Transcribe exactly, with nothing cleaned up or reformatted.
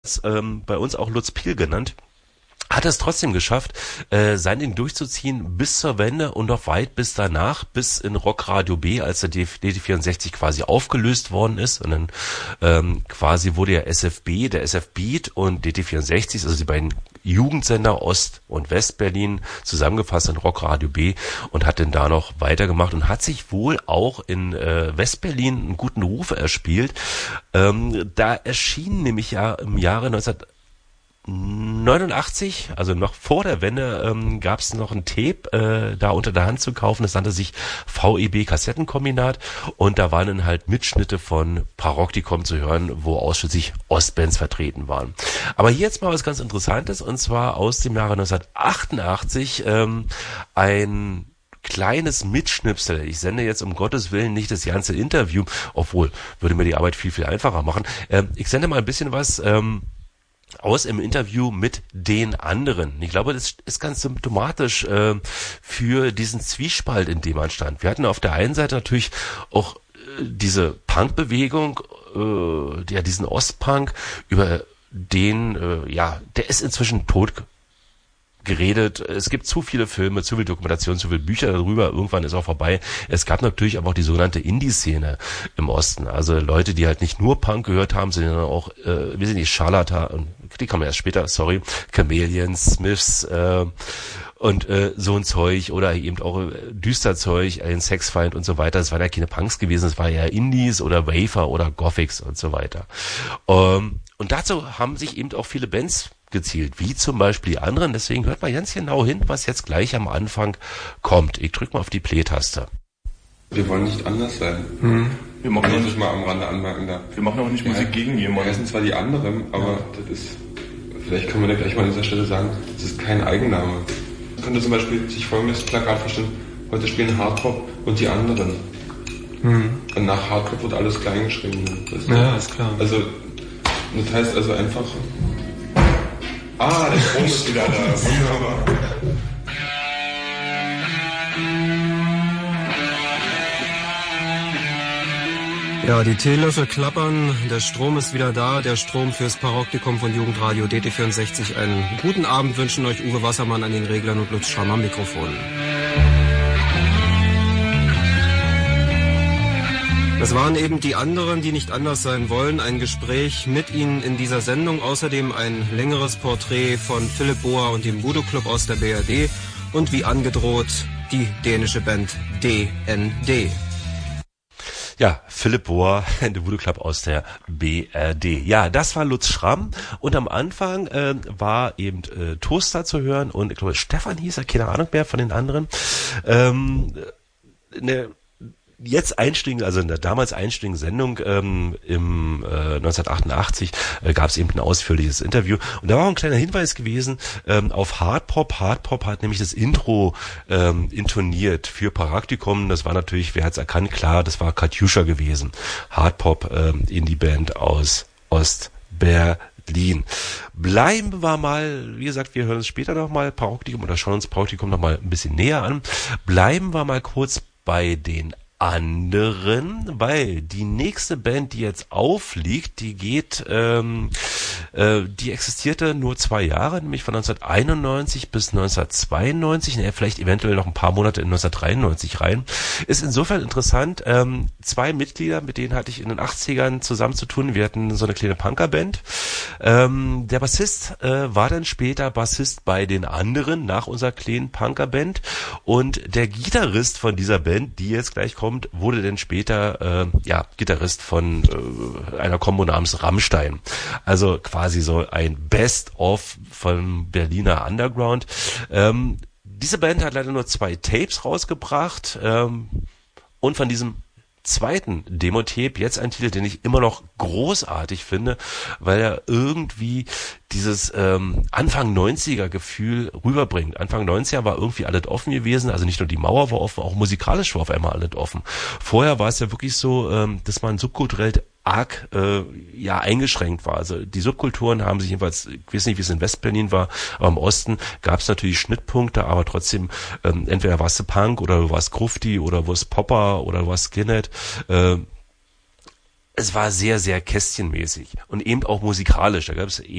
ähm, bei uns auch Lutz Piel genannt, hat es trotzdem geschafft, äh, sein Ding durchzuziehen bis zur Wende und noch weit bis danach, bis in Rockradio B, als der D T vierundsechzig quasi aufgelöst worden ist. Und dann ähm, quasi wurde ja S F B, der S F Beat und D T vierundsechzig, also die beiden Jugendsender Ost- und Westberlin, zusammengefasst in Rockradio B und hat dann da noch weitergemacht und hat sich wohl auch in äh, Westberlin einen guten Ruf erspielt. Ähm, da erschien nämlich ja im Jahre neunzehnhundertneunundachtzig, also noch vor der Wende, ähm, gab es noch ein Tape äh, da unter der Hand zu kaufen. Das nannte sich V E B Kassettenkombinat und da waren dann halt Mitschnitte von Paroktikom zu hören, wo ausschließlich Ostbands vertreten waren. Aber hier jetzt mal was ganz Interessantes, und zwar aus dem Jahre neunzehnhundertachtundachtzig ähm, ein kleines Mitschnipsel. Ich sende jetzt um Gottes Willen nicht das ganze Interview, obwohl würde mir die Arbeit viel, viel einfacher machen. Ähm, ich sende mal ein bisschen was ähm, aus im Interview mit den anderen. Ich glaube, das ist ganz symptomatisch äh, für diesen Zwiespalt, in dem man stand. Wir hatten auf der einen Seite natürlich auch äh, diese Punkbewegung, äh, ja, diesen Ostpunk, über den, äh, ja, der ist inzwischen tot geredet. Es gibt zu viele Filme, zu viel Dokumentation, zu viele Bücher darüber. Irgendwann ist auch vorbei. Es gab natürlich aber auch die sogenannte Indie-Szene im Osten. Also Leute, die halt nicht nur Punk gehört haben, sondern auch, äh, wir sind die Scharlatan, die kommen erst später, sorry, Chameleons, Smiths, äh, und äh, so ein Zeug oder eben auch äh, Düsterzeug, ein Sexfeind und so weiter. Das waren ja keine Punks gewesen, das war ja Indies oder Wafer oder Gothics und so weiter. Um, und dazu haben sich eben auch viele Bands gezielt, wie zum Beispiel die anderen. Deswegen hört mal ganz genau hin, was jetzt gleich am Anfang kommt. Ich drücke mal auf die Play-Taste. Wir wollen nicht anders sein. Hm. Wir machen auch nicht mal am Rande anmerken da. Wir machen auch nicht Musik ja, gegen jemanden. Wir heißen zwar die anderen, aber ja. das ist, vielleicht können wir da gleich mal an dieser Stelle sagen, das ist kein Eigenname. Man könnte zum Beispiel sich folgendes Plakat vorstellen: Heute spielen Hardpop und die anderen. Hm. Und nach Hardpop wird alles klein geschrieben. Das ja, ist klar. Also, das heißt also einfach. Ah, der Strom ist wieder da. Wunderbar. Ja, die Teelöffel klappern, der Strom ist wieder da, der Strom fürs Paroktikom von Jugendradio D T vierundsechzig. Einen guten Abend wünschen euch Uwe Wassermann an den Reglern und Lutz Schramm am Mikrofon. Das waren eben die anderen, die nicht anders sein wollen. Ein Gespräch mit ihnen in dieser Sendung. Außerdem ein längeres Porträt von Philipp Bohr und dem Voodoo Club aus der B R D. Und wie angedroht, die dänische Band D N D. Ja, Philipp Bohr, der Voodoo Club aus der B R D. Ja, das war Lutz Schramm. Und am Anfang äh, war eben äh, Toaster zu hören. Und ich glaube, Stefan hieß er, keine Ahnung mehr von den anderen. Ähm, eine jetzt einstiegigen, also in der damals einstiegigen Sendung ähm, im äh, neunzehnhundertachtundachtzig äh, gab es eben ein ausführliches Interview und da war auch ein kleiner Hinweis gewesen ähm, auf Hardpop. Hardpop hat nämlich das Intro ähm, intoniert für Paroktikom. Das war natürlich, wer hat's erkannt, klar, das war Katjuscha gewesen. Hardpop ähm, Indie-Band aus Ostberlin. Bleiben wir mal, wie gesagt, wir hören uns später nochmal Paroktikom oder schauen uns Paroktikom nochmal ein bisschen näher an. Bleiben wir mal kurz bei den anderen, weil die nächste Band, die jetzt aufliegt, die geht, ähm, äh, die existierte nur zwei Jahre, nämlich von neunzehnhunderteinundneunzig bis neunzehnhundertzweiundneunzig, ne, vielleicht eventuell noch ein paar Monate in neunzehnhundertdreiundneunzig rein. Ist insofern interessant, ähm, zwei Mitglieder, mit denen hatte ich in den achtzigern zusammen zu tun. Wir hatten so eine kleine Punkerband. Ähm, der Bassist äh, war dann später Bassist bei den anderen, nach unserer kleinen Punkerband, und der Gitarrist von dieser Band, die jetzt gleich kommt, wurde dann später äh, ja Gitarrist von äh, einer Kombo namens Rammstein. Also quasi so ein Best-of vom Berliner Underground. Ähm, diese Band hat leider nur zwei Tapes rausgebracht ähm, und von diesem zweiten Demo-Tape jetzt ein Titel, den ich immer noch großartig finde, weil er irgendwie dieses ähm, Anfang neunziger Gefühl rüberbringt. Anfang neunziger war irgendwie alles offen gewesen, also nicht nur die Mauer war offen, auch musikalisch war auf einmal alles offen. Vorher war es ja wirklich so, ähm, dass man subkulturell arg äh, ja eingeschränkt war. Also die Subkulturen haben sich jedenfalls, ich weiß nicht, wie es in Westberlin war, aber im Osten gab es natürlich Schnittpunkte, aber trotzdem ähm, entweder warst du Punk oder du warst Grufti oder du warst Popper oder du warst Skinhead. Äh, es war sehr, sehr kästchenmäßig und eben auch musikalisch. Da gab es